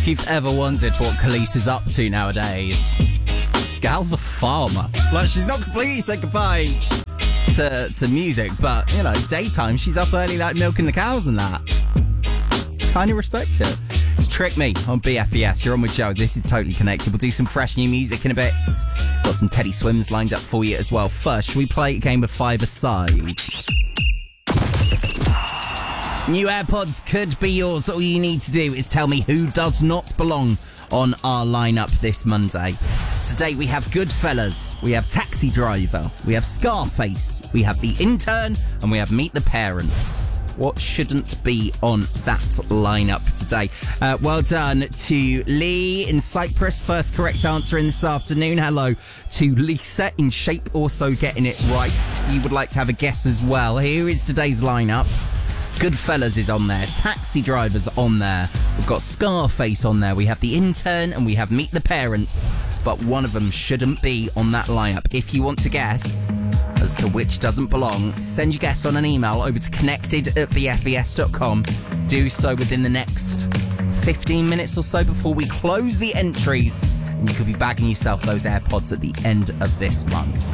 If you've ever wondered what Khalees is up to nowadays, gal's a farmer. Like, she's not completely said goodbye to music, but, you know, daytime, she's up early, like, milking the cows and that. Kind of respect it. It's Trick Me on BFBS. You're on with Joe. This is Totally Connected. We'll do some fresh new music in a bit. Got some Teddy Swims lined up for you as well. First, should we play a game of five-a-side? New AirPods could be yours. All you need to do is tell me who does not belong on our lineup this Monday. Today we have Goodfellas, we have Taxi Driver, we have Scarface, we have The Intern, and we have Meet the Parents. What shouldn't be on that lineup today? Well done to Lee in Cyprus. First correct answer in this afternoon. Hello to Lisa in Shape, also getting it right. If you would like to have a guess as well, here is today's lineup. Goodfellas is on there, Taxi Driver's on there, we've got Scarface on there, we have The Intern, and we have Meet the Parents, but one of them shouldn't be on that lineup. If you want to guess as to which doesn't belong, send your guess on an email over to connected@bfbs.com. Do so within the next 15 minutes or so before we close the entries, and you could be bagging yourself those AirPods at the end of this month.